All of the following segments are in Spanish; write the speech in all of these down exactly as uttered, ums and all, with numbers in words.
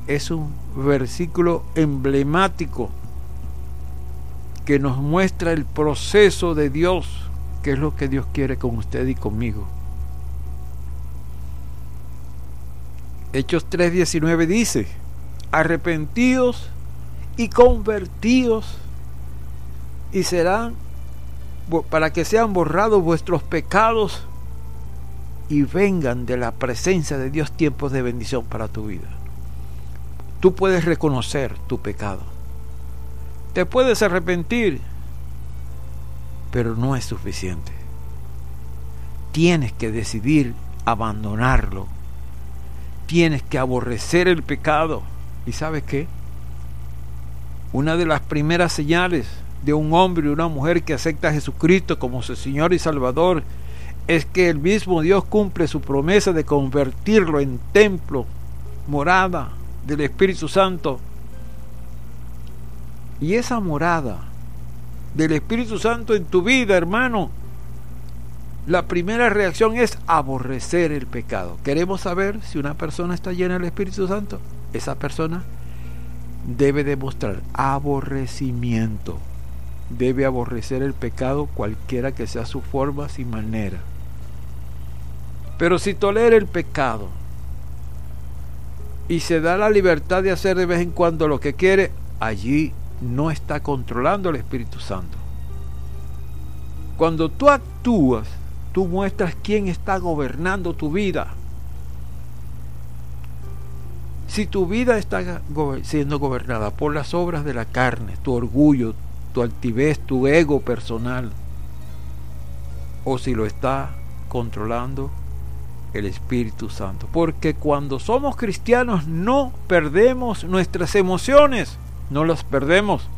es un versículo emblemático que nos muestra el proceso de Dios, que es lo que Dios quiere con usted y conmigo. Hechos tres diecinueve dice: arrepentidos y convertidos, y serán, para que sean borrados vuestros pecados y vengan de la presencia de Dios tiempos de bendición para tu vida. Tú puedes reconocer tu pecado, te puedes arrepentir, pero no es suficiente. Tienes que decidir abandonarlo, tienes que aborrecer el pecado. ¿Y sabes qué? Una de las primeras señales de un hombre y una mujer que acepta a Jesucristo como su Señor y Salvador es que el mismo Dios cumple su promesa de convertirlo en templo, morada del Espíritu Santo. Y esa morada del Espíritu Santo en tu vida, hermano, la primera reacción es aborrecer el pecado. ¿Queremos saber si una persona está llena del Espíritu Santo? Esa persona debe demostrar aborrecimiento. Debe aborrecer el pecado, cualquiera que sea su forma, sin manera. Pero si tolera el pecado y se da la libertad de hacer de vez en cuando lo que quiere, allí no está controlando el Espíritu Santo. Cuando tú actúas, tú muestras quién está gobernando tu vida. Si tu vida está siendo gobernada por las obras de la carne, tu orgullo, tu altivez, tu ego personal, o si lo está controlando el Espíritu Santo. Porque cuando somos cristianos no perdemos nuestras emociones, no las perdemos.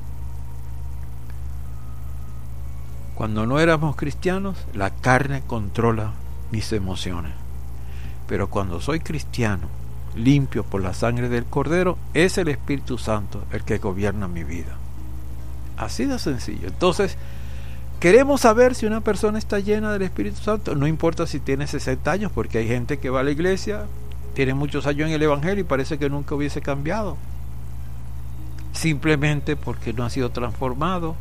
Cuando no éramos cristianos, la carne controla mis emociones. Pero cuando soy cristiano, limpio por la sangre del Cordero, es el Espíritu Santo el que gobierna mi vida. Así de sencillo. Entonces, queremos saber si una persona está llena del Espíritu Santo. No importa si tiene sesenta años, porque hay gente que va a la iglesia, tiene muchos años en el Evangelio y parece que nunca hubiese cambiado, simplemente porque no ha sido transformado,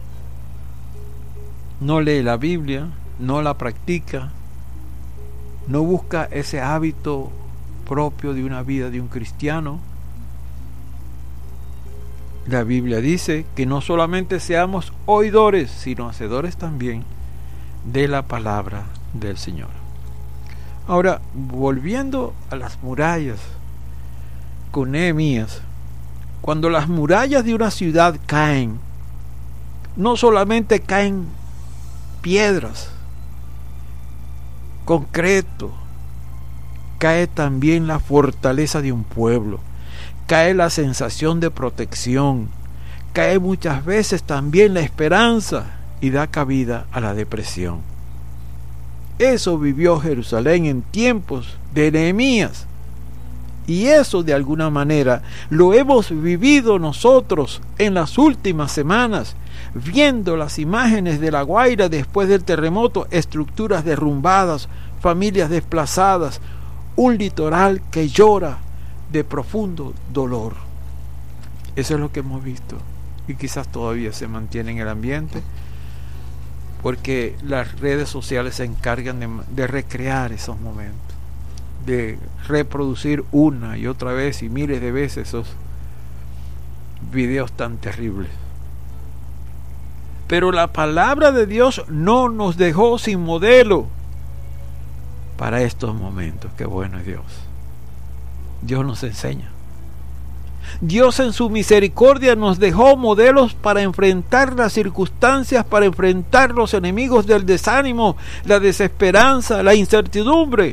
no lee la Biblia, no la practica, no busca ese hábito propio de una vida de un cristiano. La Biblia dice que no solamente seamos oidores, sino hacedores también de la palabra del Señor. Ahora, volviendo a las murallas con Nehemías, cuando las murallas de una ciudad caen, no solamente caen piedras, concreto, cae también la fortaleza de un pueblo, cae la sensación de protección, cae muchas veces también la esperanza y da cabida a la depresión. Eso vivió Jerusalén en tiempos de Nehemías, y eso de alguna manera lo hemos vivido nosotros en las últimas semanas, viendo las imágenes de La Guaira después del terremoto, estructuras derrumbadas, familias desplazadas, un litoral que llora de profundo dolor. Eso es lo que hemos visto, y quizás todavía se mantiene en el ambiente, porque las redes sociales se encargan de, de recrear esos momentos, de reproducir una y otra vez y miles de veces esos videos tan terribles. Pero la palabra de Dios no nos dejó sin modelo para estos momentos. Qué bueno es Dios. Dios nos enseña. Dios en su misericordia nos dejó modelos para enfrentar las circunstancias, para enfrentar los enemigos del desánimo, la desesperanza, la incertidumbre.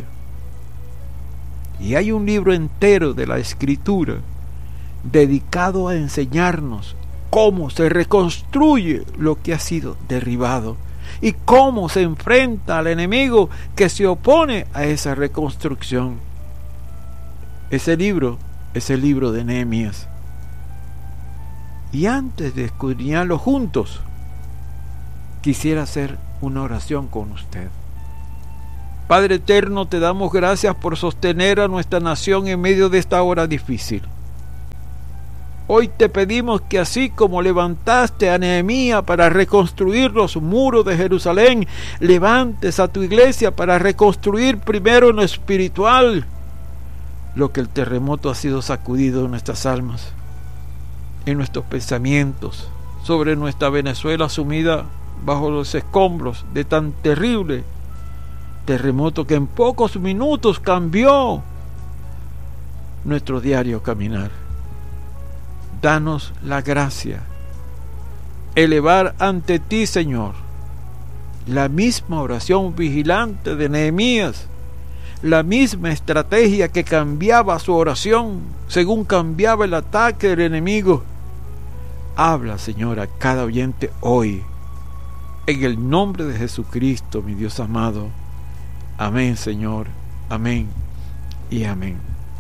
Y hay un libro entero de la Escritura dedicado a enseñarnos cómo se reconstruye lo que ha sido derribado y cómo se enfrenta al enemigo que se opone a esa reconstrucción. Ese libro es el libro de Nehemías. Y antes de escudriñarlo juntos, quisiera hacer una oración con usted. Padre eterno, te damos gracias por sostener a nuestra nación en medio de esta hora difícil. Hoy te pedimos que así como levantaste a Nehemías para reconstruir los muros de Jerusalén, levantes a tu iglesia para reconstruir primero en lo espiritual lo que el terremoto ha sido sacudido en nuestras almas, en nuestros pensamientos, sobre nuestra Venezuela sumida bajo los escombros de tan terrible terremoto que en pocos minutos cambió nuestro diario caminar. Danos la gracia, elevar ante ti, Señor, la misma oración vigilante de Nehemías, la misma estrategia que cambiaba su oración según cambiaba el ataque del enemigo. Habla, Señor, a cada oyente hoy, en el nombre de Jesucristo, mi Dios amado. Amén, Señor, amén y amén.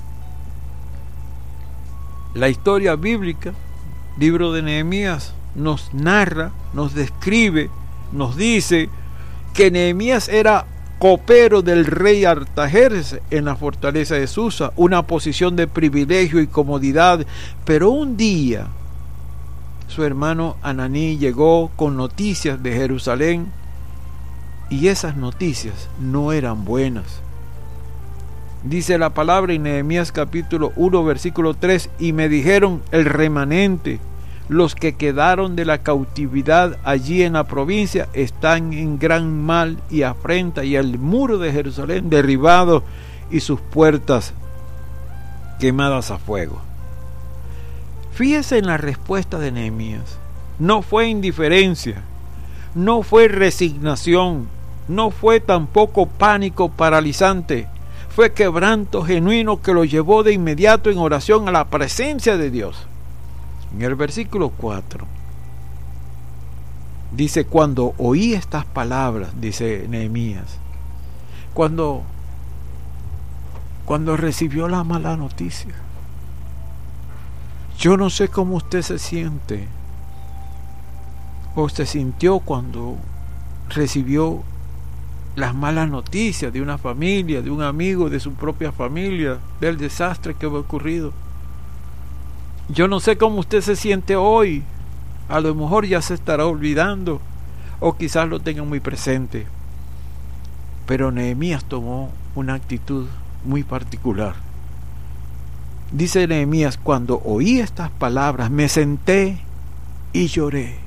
La historia bíblica, libro de Nehemías, nos narra, nos describe, nos dice que Nehemías era copero del rey Artajerjes en la fortaleza de Susa, una posición de privilegio y comodidad, pero un día su hermano Ananí llegó con noticias de Jerusalén y esas noticias no eran buenas. Dice la palabra en Nehemías capítulo uno versículo tres: y me dijeron el remanente, los que quedaron de la cautividad allí en la provincia, están en gran mal y afrenta, y el muro de Jerusalén derribado y sus puertas quemadas a fuego. Fíjese en la respuesta de Nehemías. No fue indiferencia, no fue resignación, no fue tampoco pánico paralizante. Fue quebranto genuino que lo llevó de inmediato en oración a la presencia de Dios. En el versículo cuatro dice: cuando oí estas palabras, dice Nehemías, cuando, cuando recibió la mala noticia. Yo no sé cómo usted se siente o se sintió cuando recibió las malas noticias de una familia, de un amigo, de su propia familia, del desastre que ha ocurrido. Yo no sé cómo usted se siente hoy. A lo mejor ya se estará olvidando o quizás lo tenga muy presente. Pero Nehemías tomó una actitud muy particular. Dice Nehemías: cuando oí estas palabras me senté y lloré.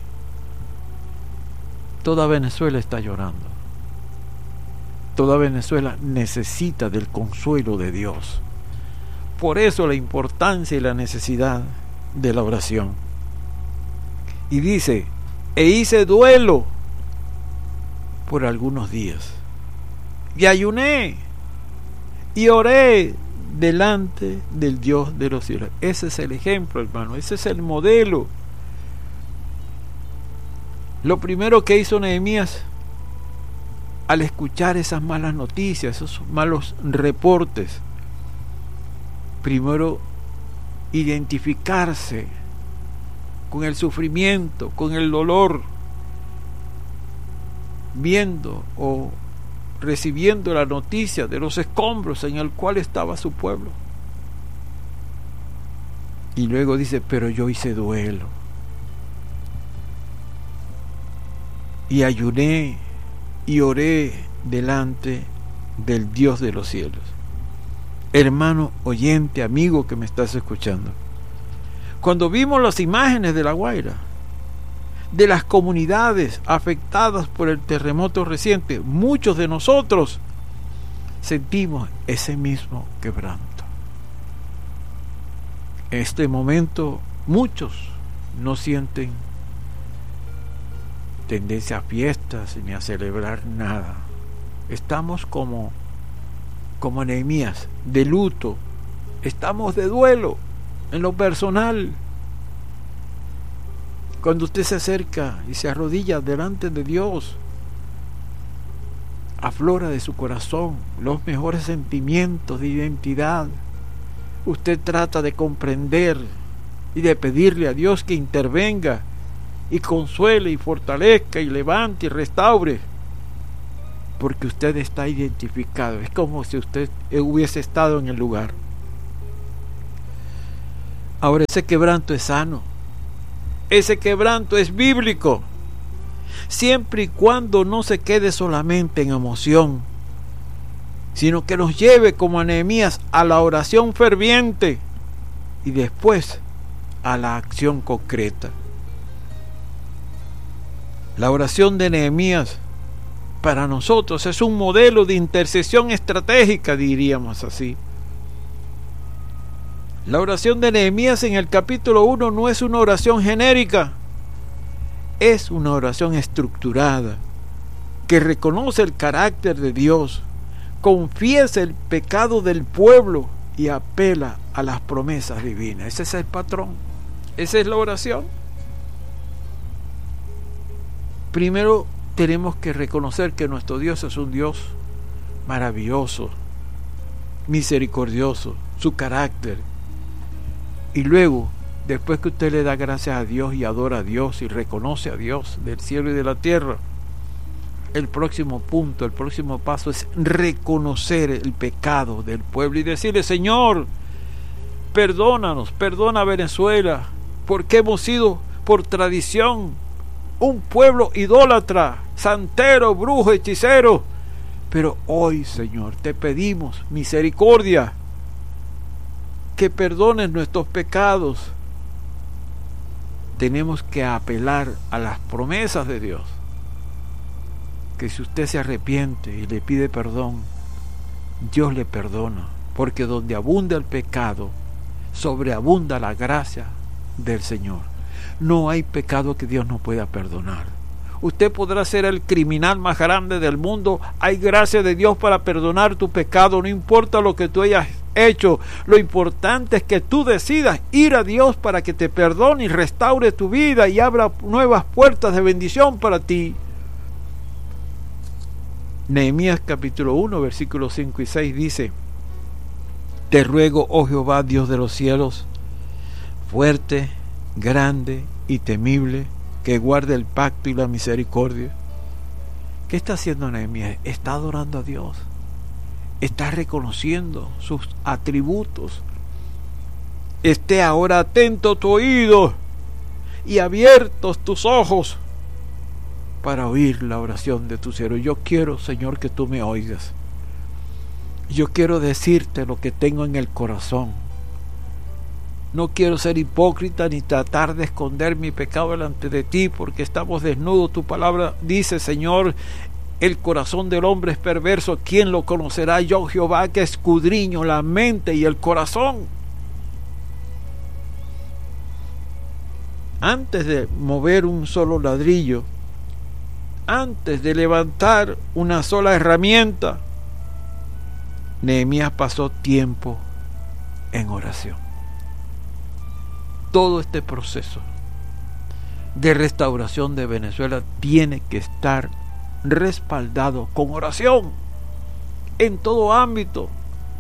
Toda Venezuela está llorando. Toda Venezuela necesita del consuelo de Dios. Por eso la importancia y la necesidad de la oración. Y dice: e hice duelo por algunos días, y ayuné y oré delante del Dios de los cielos. Ese es el ejemplo, hermano, ese es el modelo. Lo primero que hizo Nehemías al escuchar esas malas noticias, esos malos reportes, primero identificarse con el sufrimiento, con el dolor, viendo o recibiendo la noticia de los escombros en el cual estaba su pueblo. Y luego dice: pero yo hice duelo y ayuné y oré delante del Dios de los cielos. Hermano oyente, amigo que me estás escuchando, cuando vimos las imágenes de La Guaira, de las comunidades afectadas por el terremoto reciente, muchos de nosotros sentimos ese mismo quebranto. En este momento muchos no sienten tendencia a fiestas ni a celebrar nada. Estamos como como Nehemías, de luto. Estamos de duelo en lo personal. Cuando usted se acerca y se arrodilla delante de Dios, aflora de su corazón los mejores sentimientos de identidad. Usted trata de comprender y de pedirle a Dios que intervenga y consuele y fortalezca y levante y restaure, porque usted está identificado. Es como si usted hubiese estado en el lugar. Ahora, ese quebranto es sano. Ese quebranto es bíblico. Siempre y cuando no se quede solamente en emoción, sino que nos lleve como a Nehemías a la oración ferviente y después a la acción concreta. La oración de Nehemías para nosotros es un modelo de intercesión estratégica, diríamos así. La oración de Nehemías en el capítulo uno no es una oración genérica, es una oración estructurada que reconoce el carácter de Dios, confiesa el pecado del pueblo y apela a las promesas divinas. Ese es el patrón, esa es la oración. Primero tenemos que reconocer que nuestro Dios es un Dios maravilloso, misericordioso, su carácter. Y luego, después que usted le da gracias a Dios y adora a Dios y reconoce a Dios del cielo y de la tierra, el próximo punto, el próximo paso es reconocer el pecado del pueblo y decirle: Señor, perdónanos, perdona a Venezuela, porque hemos sido por tradición un pueblo idólatra, santero, brujo, hechicero. Pero hoy, Señor, te pedimos misericordia, que perdones nuestros pecados. Tenemos que apelar a las promesas de Dios, que si usted se arrepiente y le pide perdón, Dios le perdona, porque donde abunda el pecado, sobreabunda la gracia del Señor. No hay pecado que Dios no pueda perdonar. Usted podrá ser el criminal más grande del mundo, hay gracia de Dios para perdonar tu pecado, no importa lo que tú hayas hecho. Lo importante es que tú decidas ir a Dios para que te perdone y restaure tu vida y abra nuevas puertas de bendición para ti. Nehemías capítulo uno, versículos cinco y seis dice: Te ruego, oh Jehová, Dios de los cielos, fuerte, grande y temible, que guarde el pacto y la misericordia. ¿Qué está haciendo Nehemías? Está adorando a Dios, está reconociendo sus atributos. Esté ahora atento tu oído y abiertos tus ojos para oír la oración de tu siervo. Yo quiero, Señor, que tú me oigas. Yo quiero decirte lo que tengo en el corazón. No quiero ser hipócrita ni tratar de esconder mi pecado delante de ti, porque estamos desnudos. Tu palabra dice, Señor, el corazón del hombre es perverso. ¿Quién lo conocerá? Yo, Jehová, que escudriño la mente y el corazón. Antes de mover un solo ladrillo, antes de levantar una sola herramienta, Nehemías pasó tiempo en oración. Todo este proceso de restauración de Venezuela tiene que estar respaldado con oración en todo ámbito.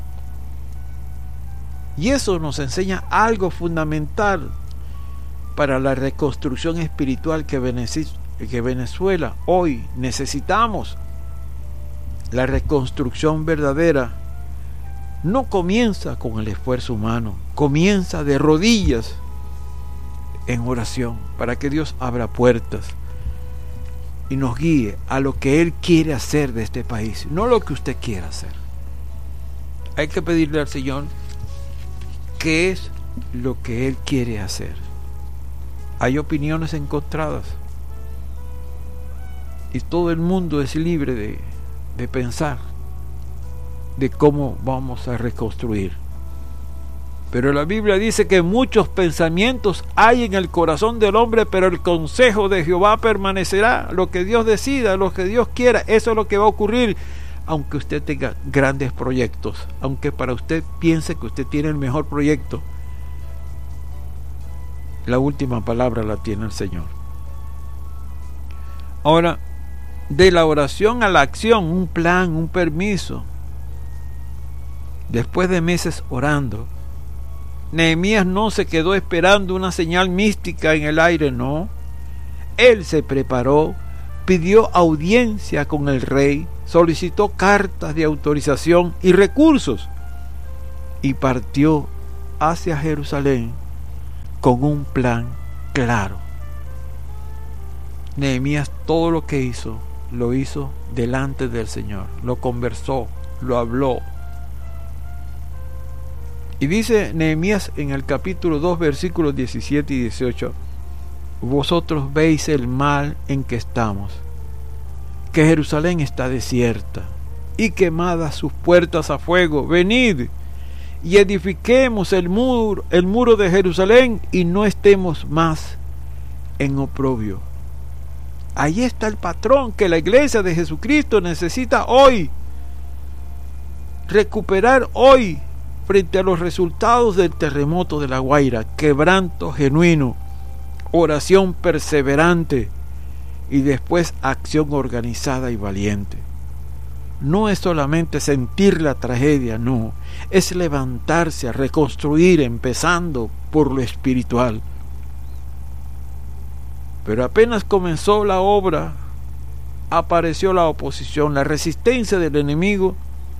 Y eso nos enseña algo fundamental para la reconstrucción espiritual que Venezuela hoy necesitamos. La reconstrucción verdadera no comienza con el esfuerzo humano, comienza de rodillas en oración, para que Dios abra puertas y nos guíe a lo que Él quiere hacer de este país, no lo que usted quiera hacer. Hay que pedirle al Señor qué es lo que Él quiere hacer. Hay opiniones encontradas y todo el mundo es libre de, de pensar de cómo vamos a reconstruir. Pero la Biblia dice que muchos pensamientos hay en el corazón del hombre, pero el consejo de Jehová permanecerá. Lo que Dios decida, lo que Dios quiera, eso es lo que va a ocurrir. Aunque usted tenga grandes proyectos, aunque para usted piense que usted tiene el mejor proyecto, la última palabra la tiene el Señor. Ahora, de la oración a la acción, un plan, un permiso. Después de meses orando, Nehemías no se quedó esperando una señal mística en el aire, no. Él se preparó, pidió audiencia con el rey, solicitó cartas de autorización y recursos y partió hacia Jerusalén con un plan claro. Nehemías todo lo que hizo, lo hizo delante del Señor, lo conversó, lo habló. Y dice Nehemías en el capítulo dos, versículos diecisiete y dieciocho: vosotros veis el mal en que estamos, que Jerusalén está desierta y quemadas sus puertas a fuego. Venid y edifiquemos el muro, el muro de Jerusalén, y no estemos más en oprobio. Ahí está el patrón que la iglesia de Jesucristo necesita hoy, recuperar hoy, frente a los resultados del terremoto de La Guaira: quebranto genuino, oración perseverante y después acción organizada y valiente. No es solamente sentir la tragedia, no, es levantarse a reconstruir, empezando por lo espiritual. Pero apenas comenzó la obra, apareció la oposición, la resistencia del enemigo,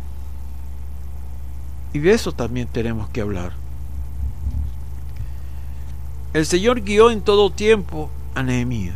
y de eso también tenemos que hablar. El Señor guió en todo tiempo a Nehemías.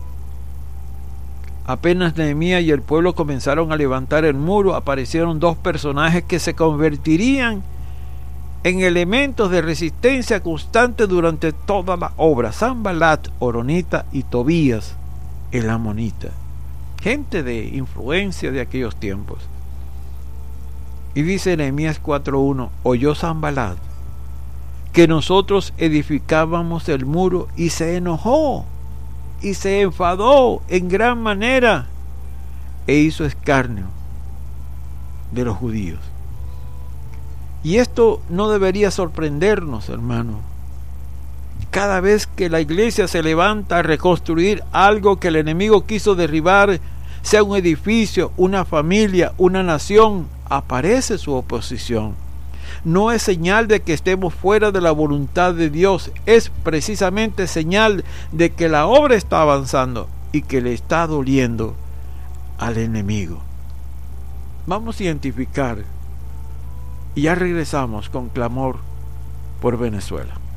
Apenas Nehemías y el pueblo comenzaron a levantar el muro, aparecieron dos personajes que se convertirían en elementos de resistencia constante durante toda la obra: Sanbalat, horonita, y Tobías, el amonita, gente de influencia de aquellos tiempos. Y dice Nehemías cuatro uno: oyó Sanbalat que nosotros edificábamos el muro, y se enojó y se enfadó en gran manera, e hizo escarnio de los judíos. Y esto no debería sorprendernos, hermano. Cada vez que la iglesia se levanta a reconstruir algo que el enemigo quiso derribar, sea un edificio, una familia, una nación, aparece su oposición. No es señal de que estemos fuera de la voluntad de Dios, es precisamente señal de que la obra está avanzando y que le está doliendo al enemigo. Vamos a identificar, y ya regresamos con clamor por Venezuela.